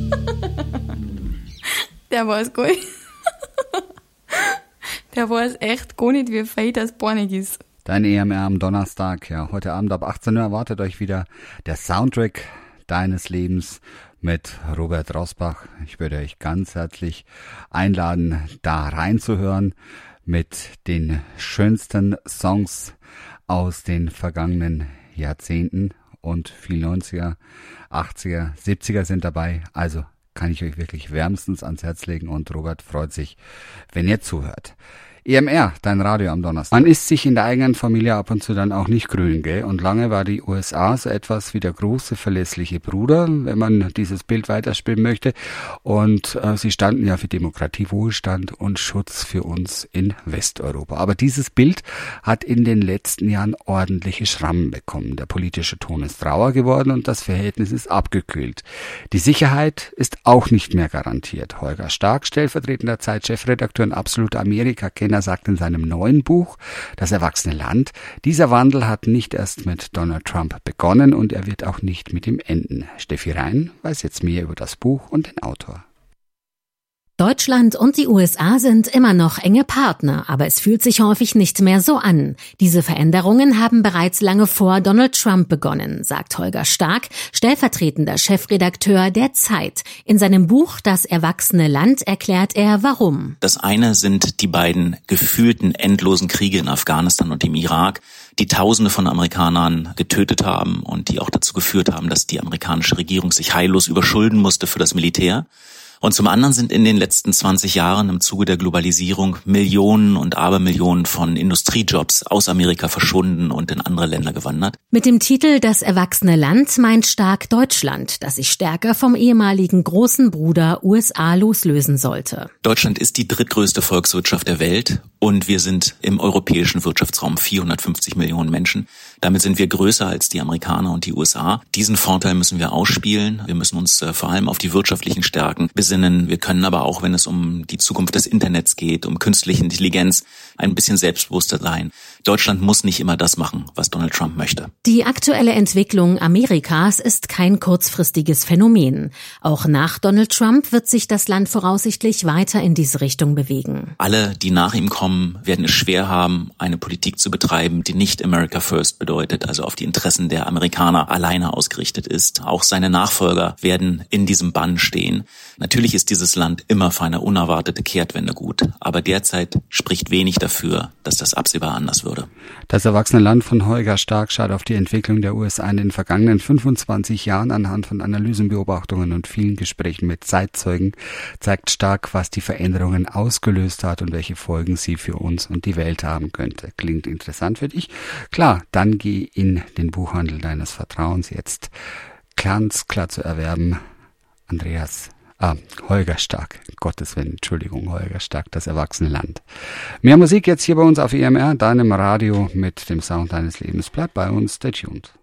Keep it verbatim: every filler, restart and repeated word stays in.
Der weiß gar nicht. Der weiß echt gar nicht, wie feit das Bornig ist. Dein E M R am Donnerstag. Ja, heute Abend ab achtzehn Uhr erwartet euch wieder der Soundtrack deines Lebens mit Robert Rosbach. Ich würde euch ganz herzlich einladen, da reinzuhören mit den schönsten Songs aus den vergangenen Jahrzehnten, und viel neunziger, achtziger, siebziger sind dabei. Also kann ich euch wirklich wärmstens ans Herz legen, und Robert freut sich, wenn ihr zuhört. E M R, dein Radio am Donnerstag. Man ist sich in der eigenen Familie ab und zu dann auch nicht grün, gell? Und lange war die U S A so etwas wie der große, verlässliche Bruder, wenn man dieses Bild weiterspielen möchte. Und äh, sie standen ja für Demokratie, Wohlstand und Schutz für uns in Westeuropa. Aber dieses Bild hat in den letzten Jahren ordentliche Schrammen bekommen. Der politische Ton ist rauer geworden und das Verhältnis ist abgekühlt. Die Sicherheit ist auch nicht mehr garantiert. Holger Stark, stellvertretender Zeit-Chefredakteur und absoluter Amerika-Kenner, sagt in seinem neuen Buch Das erwachsene Land, dieser Wandel hat nicht erst mit Donald Trump begonnen und er wird auch nicht mit ihm enden. Steffi Rein weiß jetzt mehr über das Buch und den Autor. Deutschland und die U S A sind immer noch enge Partner, aber es fühlt sich häufig nicht mehr so an. Diese Veränderungen haben bereits lange vor Donald Trump begonnen, sagt Holger Stark, stellvertretender Chefredakteur der Zeit. In seinem Buch Das erwachsene Land erklärt er, warum. Das eine sind die beiden gefühlten endlosen Kriege in Afghanistan und im Irak, die Tausende von Amerikanern getötet haben und die auch dazu geführt haben, dass die amerikanische Regierung sich heillos überschulden musste für das Militär. Und zum anderen sind in den letzten zwanzig Jahren im Zuge der Globalisierung Millionen und Abermillionen von Industriejobs aus Amerika verschwunden und in andere Länder gewandert. Mit dem Titel Das erwachsene Land meint Stark Deutschland, das sich stärker vom ehemaligen großen Bruder U S A loslösen sollte. Deutschland ist die drittgrößte Volkswirtschaft der Welt und wir sind im europäischen Wirtschaftsraum vierhundertfünfzig Millionen Menschen. Damit sind wir größer als die Amerikaner und die U S A. Diesen Vorteil müssen wir ausspielen. Wir müssen uns äh, vor allem auf die wirtschaftlichen Stärken besinnen. Wir können aber auch, wenn es um die Zukunft des Internets geht, um künstliche Intelligenz, ein bisschen selbstbewusster sein. Deutschland muss nicht immer das machen, was Donald Trump möchte. Die aktuelle Entwicklung Amerikas ist kein kurzfristiges Phänomen. Auch nach Donald Trump wird sich das Land voraussichtlich weiter in diese Richtung bewegen. Alle, die nach ihm kommen, werden es schwer haben, eine Politik zu betreiben, die nicht America First bedeutet, also auf die Interessen der Amerikaner alleine ausgerichtet ist. Auch seine Nachfolger werden in diesem Bann stehen. Natürlich ist dieses Land immer für eine unerwartete Kehrtwende gut, aber derzeit spricht wenig dafür, dass das absehbar anders würde. Das erwachsene Land von Holger Stark schaut auf die Entwicklung der U S A in den vergangenen fünfundzwanzig Jahren anhand von Analysen, Beobachtungen und vielen Gesprächen mit Zeitzeugen, zeigt Stark, was die Veränderungen ausgelöst hat und welche Folgen sie für uns und die Welt haben könnte. Klingt interessant für dich? Klar, dann geh in den Buchhandel deines Vertrauens jetzt. Ganz klar zu erwerben. Andreas Ah, Holger Stark, Gottes Willen, Entschuldigung, Holger Stark, das erwachsene Land. Mehr Musik jetzt hier bei uns auf E M R, deinem Radio mit dem Sound deines Lebens. Bleibt bei uns, stay tuned.